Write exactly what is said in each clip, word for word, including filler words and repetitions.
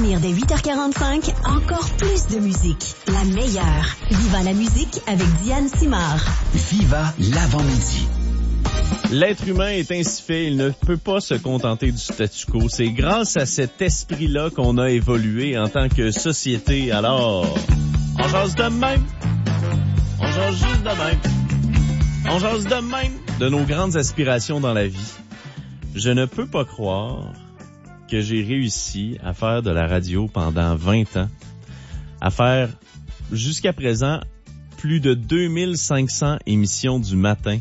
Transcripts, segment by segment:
revenir dès huit heures quarante-cinq, encore plus de musique. La meilleure. Viva la musique avec Diane Simard. Viva l'avant-midi. L'être humain est ainsi fait, il ne peut pas se contenter du statu quo. C'est grâce à cet esprit-là qu'on a évolué en tant que société. Alors, on jase de même. On jase juste de même. On jase de même de nos grandes aspirations dans la vie. Je ne peux pas croire que j'ai réussi à faire de la radio pendant vingt ans, à faire jusqu'à présent plus de deux mille cinq cents émissions du matin.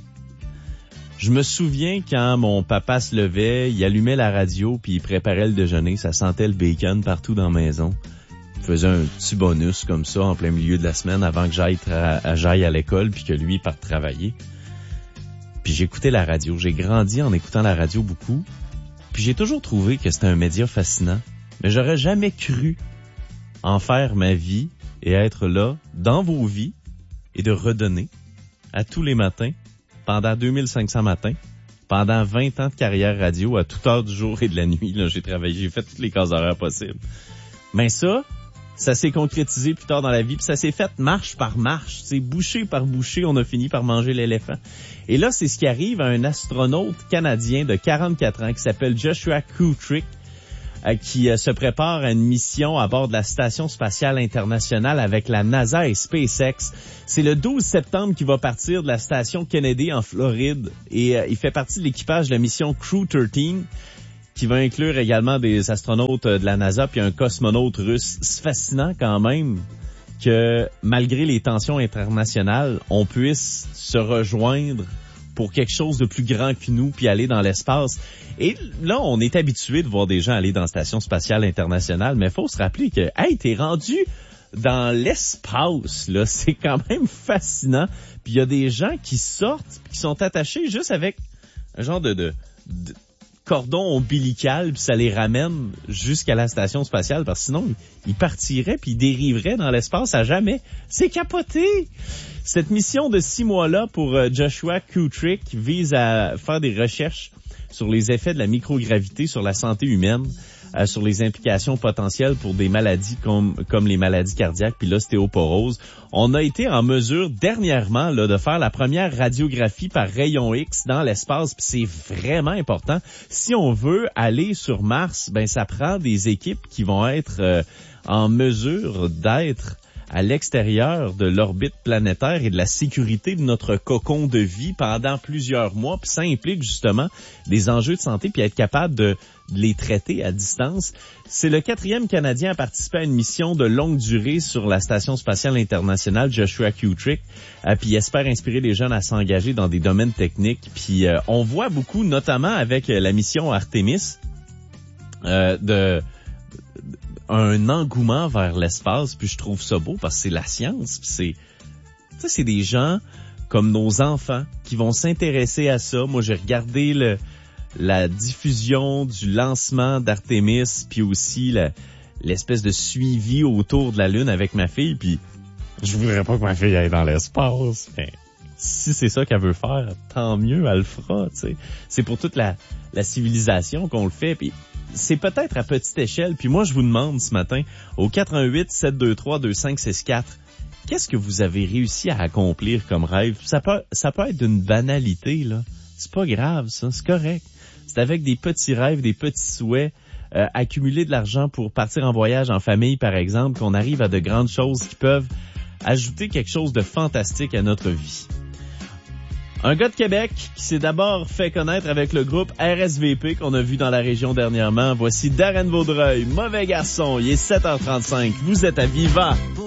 Je me souviens quand mon papa se levait, il allumait la radio puis il préparait le déjeuner, ça sentait le bacon partout dans la maison. Il faisait un petit bonus comme ça en plein milieu de la semaine avant que j'aille, tra- j'aille à l'école puis que lui parte travailler. Puis j'écoutais la radio, j'ai grandi en écoutant la radio beaucoup. Puis j'ai toujours trouvé que c'était un média fascinant, mais j'aurais jamais cru en faire ma vie et être là, dans vos vies, et de redonner à tous les matins, pendant deux mille cinq cents matins, pendant vingt ans de carrière radio, à toute heure du jour et de la nuit. Là, j'ai travaillé, j'ai fait toutes les cases horaires possibles. Mais ça, ça s'est concrétisé plus tard dans la vie, puis ça s'est fait marche par marche, c'est bouchée par bouchée, on a fini par manger l'éléphant. Et là, c'est ce qui arrive à un astronaute canadien de quarante-quatre ans qui s'appelle Joshua Kutrick, euh, qui euh, se prépare à une mission à bord de la Station spatiale internationale avec la NASA et SpaceX. C'est le douze septembre qu'il va partir de la station Kennedy en Floride et euh, il fait partie de l'équipage de la mission Crew treize, qui va inclure également des astronautes de la NASA puis un cosmonaute russe. C'est fascinant quand même que malgré les tensions internationales, on puisse se rejoindre pour quelque chose de plus grand que nous puis aller dans l'espace. Et là, on est habitué de voir des gens aller dans la Station spatiale internationale, mais il faut se rappeler que, hey, t'es rendu dans l'espace, là, c'est quand même fascinant. Puis il y a des gens qui sortent, qui sont attachés juste avec un genre de... de, de cordon ombilical, puis ça les ramène jusqu'à la station spatiale, parce que sinon, ils partiraient puis ils dériveraient dans l'espace à jamais. C'est capoté! Cette mission de six mois-là pour Joshua Kutrick vise à faire des recherches sur les effets de la microgravité sur la santé humaine, euh, sur les implications potentielles pour des maladies comme comme les maladies cardiaques puis l'ostéoporose. On a été en mesure dernièrement là de faire la première radiographie par rayon X dans l'espace, puis c'est vraiment important. Si on veut aller sur Mars, ben ça prend des équipes qui vont être euh, en mesure d'être à l'extérieur de l'orbite planétaire et de la sécurité de notre cocon de vie pendant plusieurs mois, puis ça implique justement des enjeux de santé puis être capable de, de les traiter à distance. C'est le quatrième Canadien à participer à une mission de longue durée sur la Station spatiale internationale, Joshua Kutrick, euh, puis il espère inspirer les jeunes à s'engager dans des domaines techniques. Puis euh, on voit beaucoup, notamment avec la mission Artemis, euh, de un engouement vers l'espace, puis je trouve ça beau parce que c'est la science, puis c'est, tu sais, c'est des gens comme nos enfants qui vont s'intéresser à ça. Moi, j'ai regardé le, la diffusion du lancement d'Artemis, puis aussi la, l'espèce de suivi autour de la Lune avec ma fille, puis je voudrais pas que ma fille aille dans l'espace, mais si c'est ça qu'elle veut faire, tant mieux, elle le fera, tu sais. C'est pour toute la, la civilisation qu'on le fait, puis c'est peut-être à petite échelle. Puis moi, je vous demande ce matin, au quatre un huit, sept deux trois, deux cinq six quatre, qu'est-ce que vous avez réussi à accomplir comme rêve? Ça peut, ça peut être d'une banalité, là. C'est pas grave, ça. C'est correct. C'est avec des petits rêves, des petits souhaits, euh, accumuler de l'argent pour partir en voyage en famille, par exemple, qu'on arrive à de grandes choses qui peuvent ajouter quelque chose de fantastique à notre vie. Un gars de Québec qui s'est d'abord fait connaître avec le groupe R S V P qu'on a vu dans la région dernièrement. Voici Darren Vaudreuil, Mauvais garçon. Il est sept heures trente-cinq. Vous êtes à Viva.